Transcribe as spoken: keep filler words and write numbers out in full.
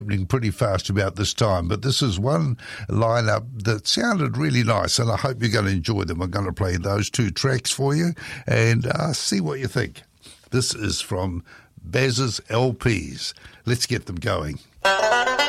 happening pretty fast about this time, but this is one lineup that sounded really nice, and I hope you're going to enjoy them. I'm going to play those two tracks for you and uh, see what you think. This is from Baz's L Ps. Let's get them going.